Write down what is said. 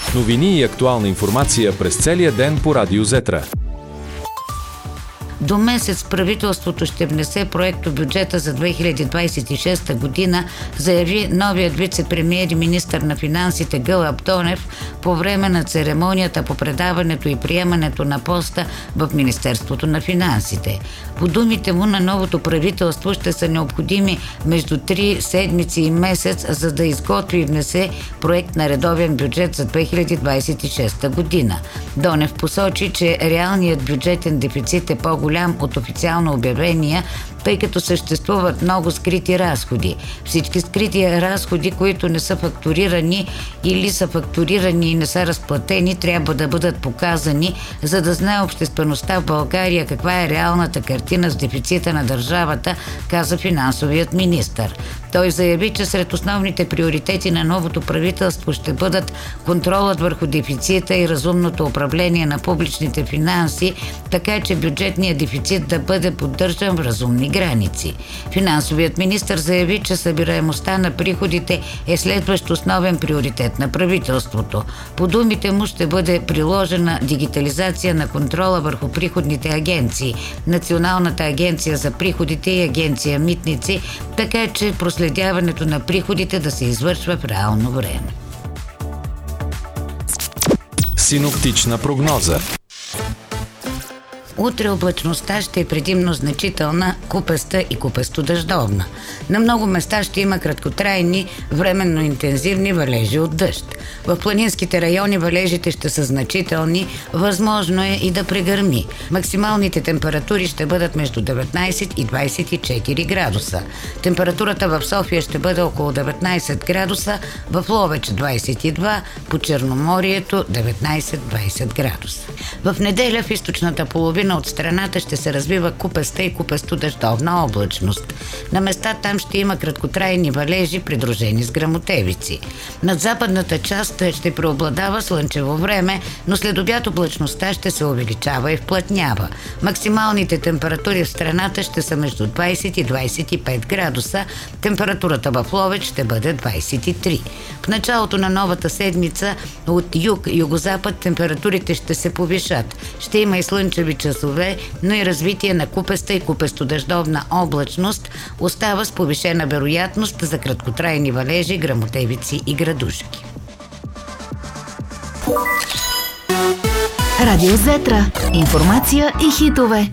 Новини и актуална информация през целия ден по Радио Зетра. До месец правителството ще внесе проектобюджета за 2026 година, заяви новият вице-премиер и министър на финансите Гълъб Донев по време на церемонията по предаването и приемането на поста в Министерството на финансите. По думите му, на новото правителство ще са необходими между 3 седмици и месец, за да изготви и внесе проект на редовен бюджет за 2026 година. Донев посочи, че реалният бюджетен дефицит е по-голям от официално обявения, тъй като съществуват много скрити разходи. Всички скрити разходи, които не са фактурирани или са фактурирани и не са разплатени, трябва да бъдат показани, за да знае обществеността в България каква е реалната картина с дефицита на държавата, каза финансовият министър. Той заяви, че сред основните приоритети на новото правителство ще бъдат контролът върху дефицита и разумното управление на публичните финанси, така че бюджетният дефицит да бъде поддържан в разумни граници. Финансовият министър заяви, че събираемостта на приходите е следващ основен приоритет на правителството. По думите му ще бъде приложена дигитализация на контрола върху приходните агенции, Националната агенция за приходите и Агенция Митници, така че проследяването на приходите да се извършва в реално време. Синоптична прогноза. Утре облачността ще е предимно значителна, купеста и купесто-дъждовна. На много места ще има краткотрайни, временно интензивни валежи от дъжд. В планинските райони валежите ще са значителни, възможно е и да прегърми. Максималните температури ще бъдат между 19 и 24 градуса. Температурата в София ще бъде около 19 градуса, в Ловеч 22, по Черноморието 19-20 градуса. В неделя в източната половина от страната ще се развива купеста и купесто-дъждовна облачност. На места там ще има краткотрайни валежи, придружени с гръмотевици. Над западната част ще преобладава слънчево време, но след обяд облачността ще се увеличава и вплътнява. Максималните температури в страната ще са между 20 и 25 градуса. Температурата в Ловеч ще бъде 23. В началото на новата седмица от юг-югозапад температурите ще се повишат. Ще има и слънчеви часове, но и развитие на купеста и купесто-дъждовна облачност остава с повишена вероятност за краткотрайни валежи, гръмотевици и градушки. Радио Зетра. Информация и хитове.